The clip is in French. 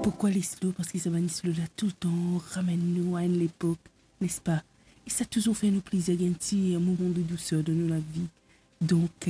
Pourquoi les slow? Parce que ça va nous slow là tout le temps, ramène-nous à une époque, n'est-ce pas? Et ça a toujours fait nous plaisir, un petit moment de douceur dans la vie. Donc,